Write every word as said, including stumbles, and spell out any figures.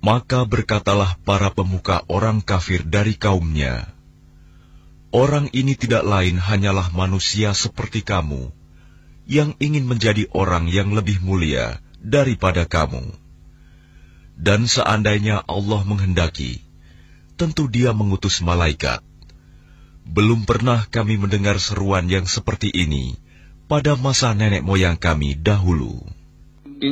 Maka berkatalah para pemuka orang kafir dari kaumnya, "Orang ini tidak lain hanyalah manusia seperti kamu, yang ingin menjadi orang yang lebih mulia daripada kamu. Dan seandainya Allah menghendaki, tentu Dia mengutus malaikat. Belum pernah kami mendengar seruan yang seperti ini pada masa nenek moyang kami dahulu."